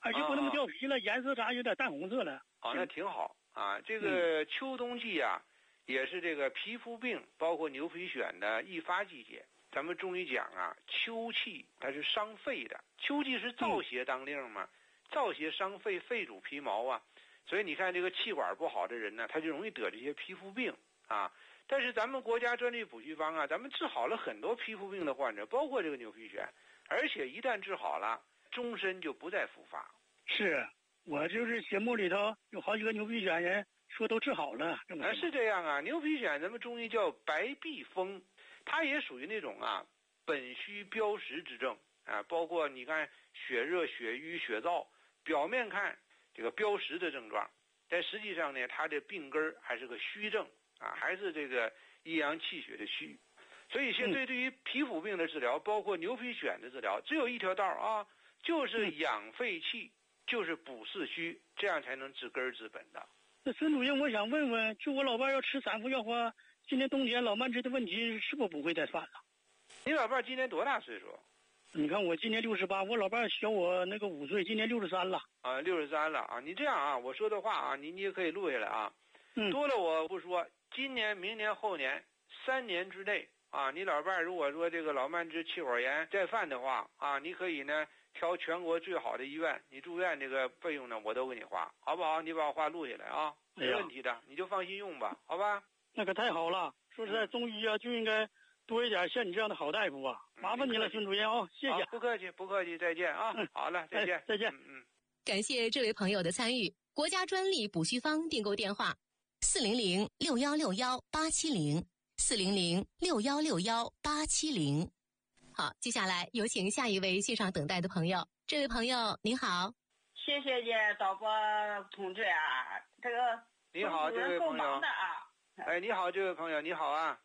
而且不那么掉皮了，颜色啥有点淡红色了。 那挺好啊。这个秋冬季啊，也是这个皮肤病包括牛皮癣的易发季节。咱们中医讲啊，秋气它是伤肺的，秋季是燥邪当令嘛，燥邪伤肺，肺主皮毛啊，所以你看这个气管不好的人呢，他就容易得这些皮肤病啊。但是咱们国家专利补祛方啊，咱们治好了很多皮肤病的患者，包括这个牛皮癣，而且一旦治好了，终身就不再复发。 是我就是节目里头有好几个牛皮癣人说都治好了， 是这样啊。牛皮癣咱们中医叫白壁风，它也属于那种啊本虚标实之症啊，包括你看血热、血瘀、血燥，表面看这个标实的症状，但实际上呢，它的病根还是个虚症啊，还是这个阴阳气血的虚。所以现在对于皮肤病的治疗，包括牛皮癣的治疗，只有一条道啊，就是养肺气，就是补肾虚，这样才能治根治本的。 那孙主任，我想问问，就我老伴要吃3副药话，今年冬天老慢支的问题是不会再犯了？ 你老伴今年多大岁数？ 你看我今年68，我老伴小我那个5岁，今年63了。 63了啊！你这样啊，我说的话啊，你也可以录下来啊。多了我不说，今年、明年、后年3年之内啊，你老伴如果说这个老慢支、气管炎再犯的话啊，你可以呢挑全国最好的医院，你住院这个费用呢我都给你花，好不好？你把我话录下来啊，没问题的，你就放心用吧，好吧？ 那可太好了，说实在，中医啊就应该多一点像你这样的好大夫啊！麻烦你了，孙主任啊，谢谢。 不客气，不客气，再见啊！好了，再见， 再见。 感谢这位朋友的参与。国家专利补祛方订购电话：400-6161-870，400-6161-870。好，接下来有请下一位线上等待的朋友。这位朋友您好。 谢谢你导播同志啊，这个你好，这位朋友你好，这位朋友你好啊。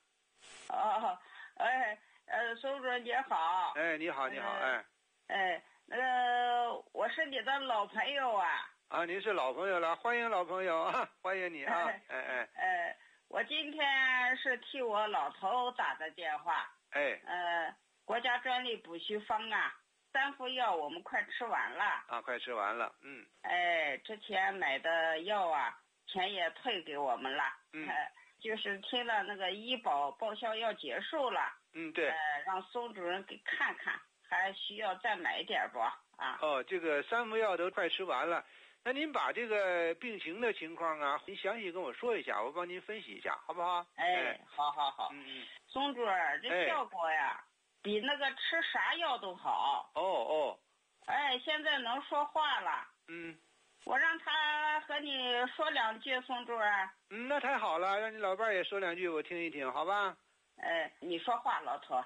孙主任你好。 你好，你好， 那个我是你的老朋友啊。 您是老朋友了，欢迎老朋友啊，欢迎你啊。 我今天是替我老头打的电话。国家专利补祛方啊，3副药我们快吃完了。 快吃完了， 之前买的药啊，钱也退给我们了。就是听了那个医保报销要结束了。 对。 让孙主任给看看，还需要再买点不？ 这个3副药都快吃完了，那您把这个病情的情况啊，您详细跟我说一下，我帮您分析一下，好不好？ 好。孙主任，这效果呀，比那个吃啥药都好。现在能说话了。我让他和你说2句，孙主任。 那太好了，让你老伴也说2句，我听一听，好吧？ 你说话，老头。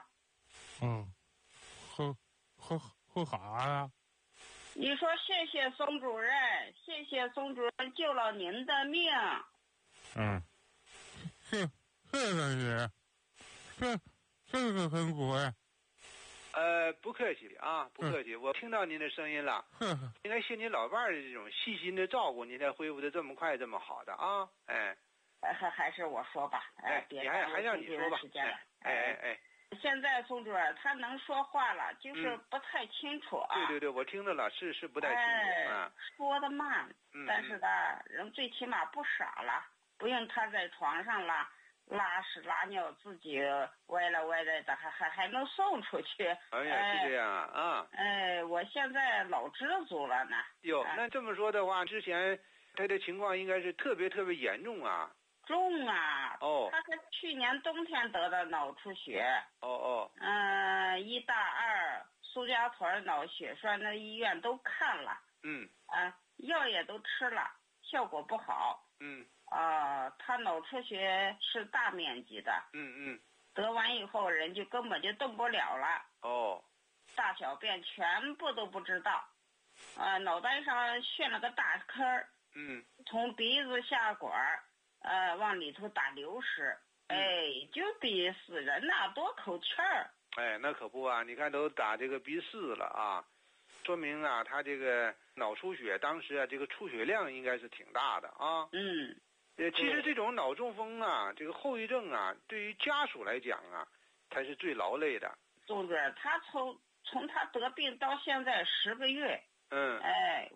喝啥呀？ 你说谢谢孙主任，谢谢孙主任救了您的命。 谢谢你，谢谢孙主任。 不客气啊，不客气，我听到您的声音了。应该谢您老伴儿的这种细心的照顾，您才恢复的这么快，这么好的啊。 还是我说吧。 你还让你说吧。 现在孙主任他能说话了，就是不太清楚啊。 对，我听着了，是不太清楚说的慢，但是呢，人最起码不傻了，不用他在床上了。拉屎拉尿自己歪来的，还能送出去。是这样啊。 我现在老知足了呢。 那这么说的话，之前他的情况应该是特别严重啊。 重啊。他是去年冬天得的脑出血。1大2苏家屯脑血栓的医院都看了。药也都吃了，效果不好。他脑出血是大面积的。得完以后人就根本就动不了了。大小便全部都不知道。脑袋上炫了个大坑。从鼻子下管往里头打流食。就比死人呐多口气儿。 那可不啊，你看都打这个鼻饲了啊，说明啊他这个脑出血当时啊这个出血量应该是挺大的啊。其实这种脑中风啊，这个后遗症啊，对于家属来讲啊，才是最劳累的。 总之，他从他得病到现在10个月。